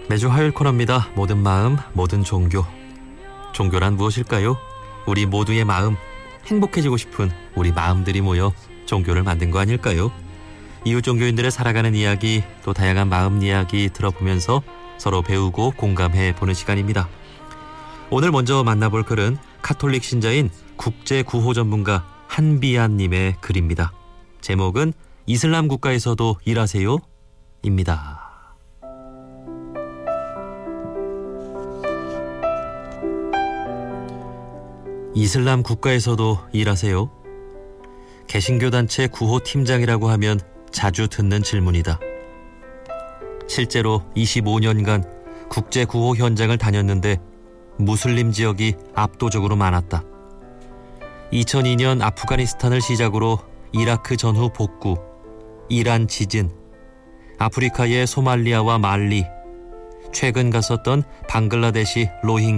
매주 화요일 코너입니다. 모든 마음, 모든 종교. 종교란 무엇일까요? 우리 모두의 마음, 행복해지고 싶은 우리 마음들이 모여 종교를 만든 거 아닐까요? 이웃 종교인들의 살아가는 이야기, 또 다양한 마음 이야기 들어보면서 서로 배우고 공감해 보는 시간입니다. 오늘 먼저 만나볼 글은 카톨릭 신자인 국제구호 전문가 한비안님의 글입니다. 제목은 이슬람 국가에서도 일하세요? 입니다. 이슬람 국가에서도 일하세요? 개신교 단체 구호팀장이라고 하면 자주 듣는 질문이다. 실제로 25년간 국제구호 현장을 다녔는데 무슬림 지역이 압도적으로 많았다. 2002년 아프가니스탄을 시작으로 이라크 전후 복구, 이란 지진, 아프리카의 소말리아와 말리, 최근 갔었던 방글라데시 로힝